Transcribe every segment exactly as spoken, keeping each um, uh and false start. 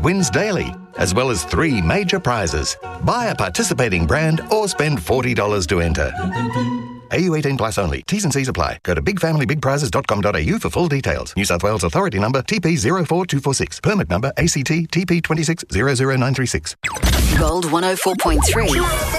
wins daily, as well as three major prizes. Buy a participating brand or spend forty dollars to enter. A U eighteen plus only. T's and C's apply. Go to big family big prizes dot com dot a u for full details. New South Wales Authority number T P zero four two four six. Permit number A C T T P two six zero zero nine three six. Gold one oh four point three.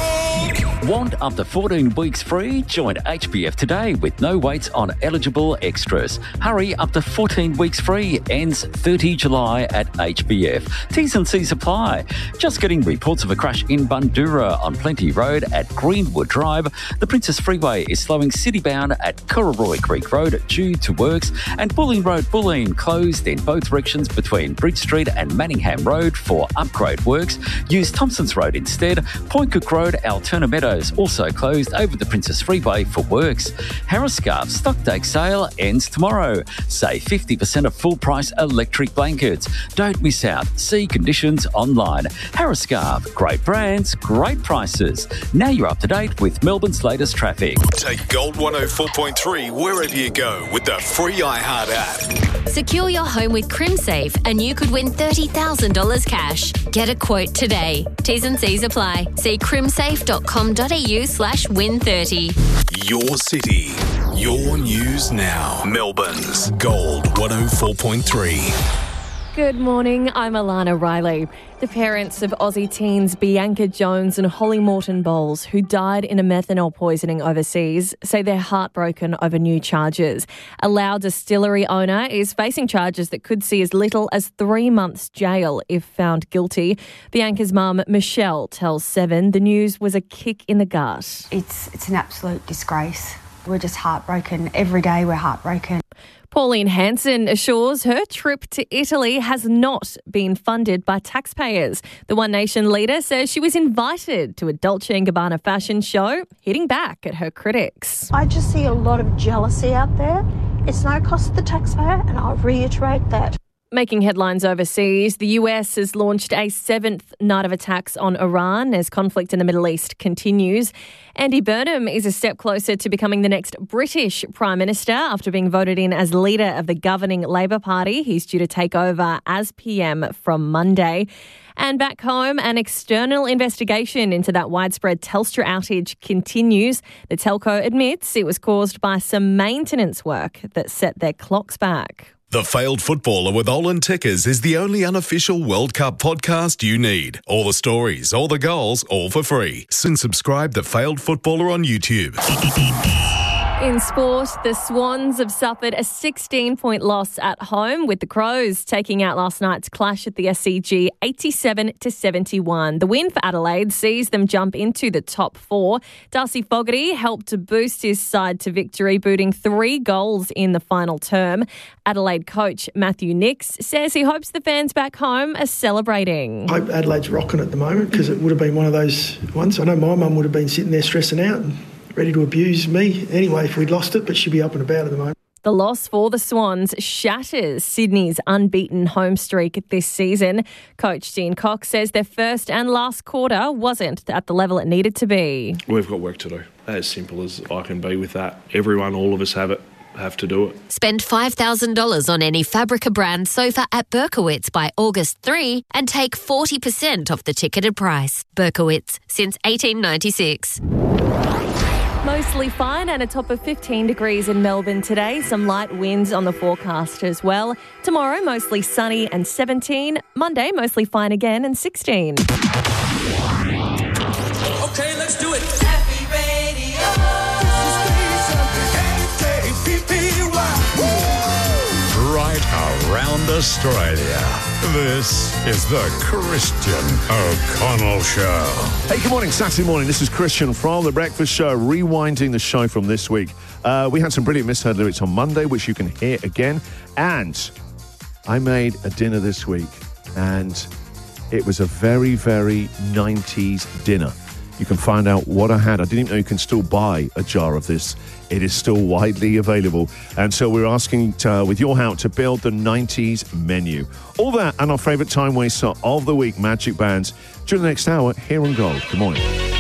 Want up to fourteen weeks free? Join H B F today with no waits on eligible extras. Hurry, up to fourteen weeks free. Ends thirtieth of July at H B F. T's and C's apply. Just getting reports of a crash in Bundoora on Plenty Road at Greenwood Drive. The Princess Freeway is slowing city-bound at Corroy Creek Road due to works, and Bulleen Road Bulleen closed in both directions between Bridge Street and Manningham Road for upgrade works. Use Thompson's Road instead. Point Cook Road, Alturna Meadows also closed over the Princess Freeway for works. Harris Scarf Stocktake sale ends tomorrow. Save fifty percent of full price electric blankets. Don't miss out. See conditions online. Harris Scarf, great brands, great prices. Now you're up to date with Melbourne's latest traffic. Take Gold one oh four point three wherever you go with the free iHeart app. Secure your home with CrimSafe and you could win thirty thousand dollars cash. Get a quote today. T's and C's apply. See crimsafe dot com dot a u slash win thirty. Your city, your news now. Melbourne's Gold one oh four point three. Good morning, I'm Alana Riley. The parents of Aussie teens Bianca Jones and Holly Morton Bowles, who died in a methanol poisoning overseas, say they're heartbroken over new charges. A Loud distillery owner is facing charges that could see as little as three months jail if found guilty. Bianca's mum, Michelle, tells Seven the news was a kick in the gut. It's, it's an absolute disgrace. We're just heartbroken. Every day we're heartbroken. Pauline Hanson assures her trip to Italy has not been funded by taxpayers. The One Nation leader says she was invited to a Dolce and Gabbana fashion show, hitting back at her critics. I just see a lot of jealousy out there. It's no cost to the taxpayer, and I'll reiterate that. Making headlines overseas, the U S has launched a seventh night of attacks on Iran as conflict in the Middle East continues. Andy Burnham is a step closer to becoming the next British Prime Minister after being voted in as leader of the governing Labor Party. He's due to take over as P M from Monday. And back home, an external investigation into that widespread Telstra outage continues. The telco admits it was caused by some maintenance work that set their clocks back. The Failed Footballer with Olin Tickers is the only unofficial World Cup podcast you need. All the stories, all the goals, all for free. Soon subscribe to Failed Footballer on YouTube. In sport, the Swans have suffered a sixteen-point loss at home, with the Crows taking out last night's clash at the S C G eighty-seven to seventy-one. The win for Adelaide sees them jump into the top four. Darcy Fogarty helped to boost his side to victory, booting three goals in the final term. Adelaide coach Matthew Nicks says he hopes the fans back home are celebrating. I hope Adelaide's rocking at the moment, because it would have been one of those ones. I know my mum would have been sitting there stressing out and ready to abuse me anyway if we'd lost it, but she'd be up and about at the moment. The loss for the Swans shatters Sydney's unbeaten home streak this season. Coach Dean Cox says their first and last quarter wasn't at the level it needed to be. We've got work to do. As simple as I can be with that. Everyone, all of us have it. Have to do it. Spend five thousand dollars on any Fabrica brand sofa at Berkowitz by August third and take forty percent off the ticketed price. Berkowitz, since eighteen ninety-six. Mostly fine and a top of fifteen degrees in Melbourne today. Some light winds on the forecast as well. Tomorrow, mostly sunny and seventeen. Monday, mostly fine again and sixteen. Okay, let's do it. Happy Radio. Right around Australia. This is the Christian O'Connell Show. Hey, good morning. Saturday morning. This is Christian from The Breakfast Show, rewinding the show from this week. Uh, we had some brilliant misheard lyrics on Monday, which you can hear again. And I made a dinner this week, and it was a very, very nineties dinner. You can find out what I had. I didn't even know you can still buy a jar of this. It is still widely available. And so we're asking, to, with your help, to build the nineties menu. All that and our favourite time waster of the week, Magic Bands, during the next hour here on Gold. Good morning.